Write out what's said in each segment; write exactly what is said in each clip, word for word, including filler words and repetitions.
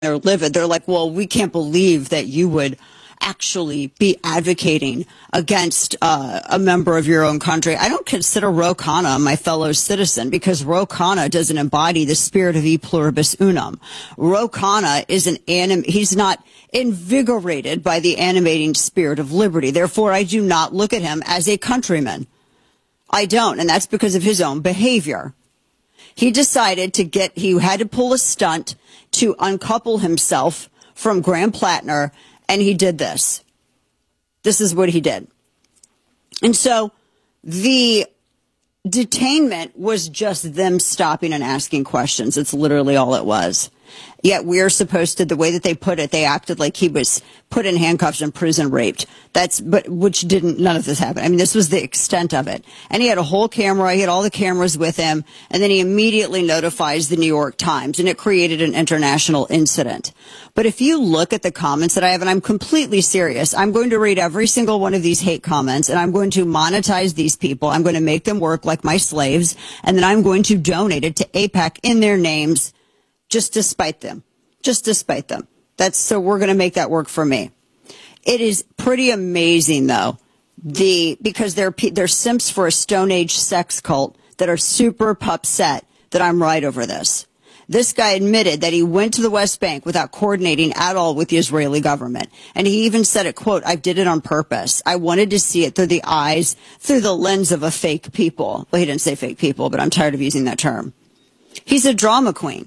they're livid. They're like, well, we can't believe that you would actually be advocating against uh, a member of your own country. I don't consider Ro Khanna my fellow citizen because Ro Khanna doesn't embody the spirit of e pluribus unum. Ro Khanna is an anim- he's not invigorated by the animating spirit of liberty. Therefore, I do not look at him as a countryman. I don't, and that's because of his own behavior. He decided to get, he had to pull a stunt to uncouple himself from Graham Plattner, and he did this. This is what he did. And so the detainment was just them stopping and asking questions. It's literally all it was. Yet we're supposed to, the way that they put it, they acted like he was put in handcuffs and prison raped. That's, but, which didn't, none of this happened. I mean, this was the extent of it. And he had a whole camera, he had all the cameras with him, and then he immediately notifies the New York Times, and it created an international incident. But if you look at the comments that I have, and I'm completely serious, I'm going to read every single one of these hate comments, and I'm going to monetize these people. I'm going to make them work like my slaves, and then I'm going to donate it to AIPAC in their names, just to spite them, just to spite them. That's so we're going to make that work for me. It is pretty amazing, though, the because they're they're simps for a Stone Age sex cult that are super upset that I'm right over this. This guy admitted that he went to the West Bank without coordinating at all with the Israeli government. And he even said it, quote, I did it on purpose. I wanted to see it through the eyes, through the lens of a fake people. Well, he didn't say fake people, but I'm tired of using that term. He's a drama queen.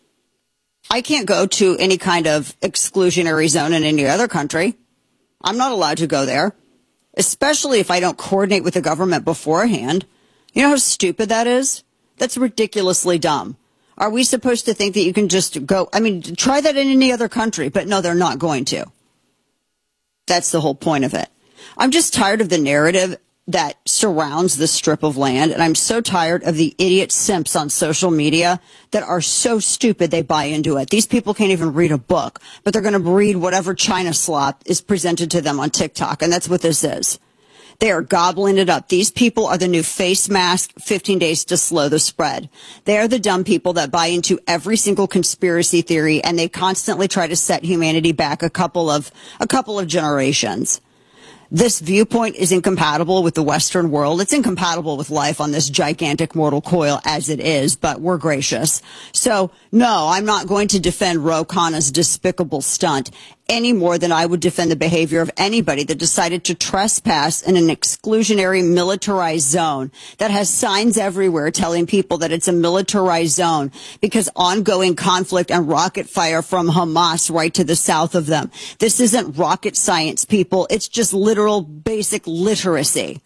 I can't go to any kind of exclusionary zone in any other country. I'm not allowed to go there, especially if I don't coordinate with the government beforehand. You know how stupid that is? That's ridiculously dumb. Are we supposed to think that you can just go? I mean, try that in any other country, but no, they're not going to. That's the whole point of it. I'm just tired of the narrative that surrounds this strip of land. And I'm so tired of the idiot simps on social media that are so stupid they buy into it. These people can't even read a book, but they're going to read whatever China slop is presented to them on TikTok. And that's what this is. They are gobbling it up. These people are the new face mask, fifteen days to slow the spread. They are the dumb people that buy into every single conspiracy theory, and they constantly try to set humanity back a couple of, a couple of generations. This viewpoint is incompatible with the Western world. It's incompatible with life on this gigantic mortal coil as it is, but we're gracious. So, no, I'm not going to defend Ro Khanna's despicable stunt any more than I would defend the behavior of anybody that decided to trespass in an exclusionary militarized zone that has signs everywhere telling people that it's a militarized zone because ongoing conflict and rocket fire from Hamas right to the south of them. This isn't rocket science, people. It's just literal basic literacy.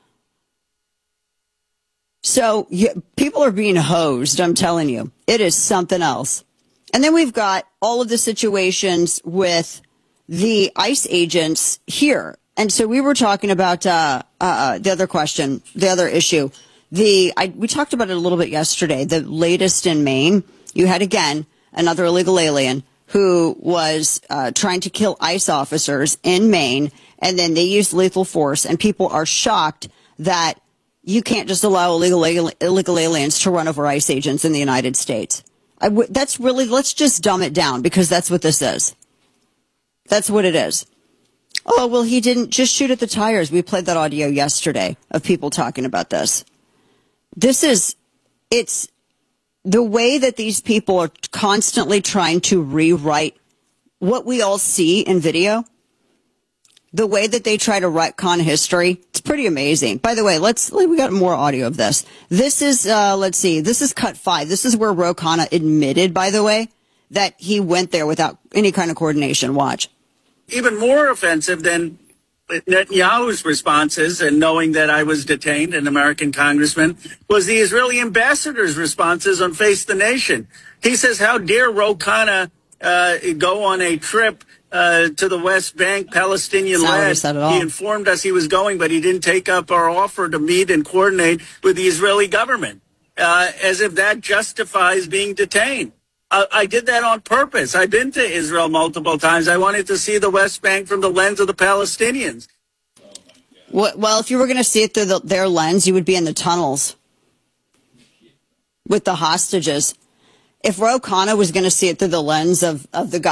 So yeah, people are being hosed, I'm telling you. It is something else. And then we've got all of the situations with the ICE agents here. And so we were talking about uh, uh, the other question, the other issue. The I, we talked about it a little bit yesterday. The latest in Maine, you had, again, another illegal alien who was uh, trying to kill ICE officers in Maine, and then they used lethal force. And people are shocked that you can't just allow illegal, illegal aliens to run over ICE agents in the United States. I w- that's really, let's just dumb it down because that's what this is. That's what it is. Oh, well, he didn't just shoot at the tires. We played that audio yesterday of people talking about this. This is, it's the way that these people are constantly trying to rewrite what we all see in video. The way that they try to retcon history, it's pretty amazing. By the way, let's, we got more audio of this. This is, uh, let's see, this is cut five. This is where Ro Khanna admitted, by the way, that he went there without any kind of coordination. Watch. Even more offensive than Netanyahu's responses and knowing that I was detained, an American congressman, was the Israeli ambassador's responses on Face the Nation. He says, how dare Ro Khanna uh, go on a trip Uh, to the West Bank, Palestinian-led. He informed us he was going, but he didn't take up our offer to meet and coordinate with the Israeli government, uh, as if that justifies being detained. Uh, I did that on purpose. I've been to Israel multiple times. I wanted to see the West Bank from the lens of the Palestinians. Well, if you were going to see it through the, their lens, you would be in the tunnels with the hostages. if Ro Khanna was going to see it through the lens of, of the guy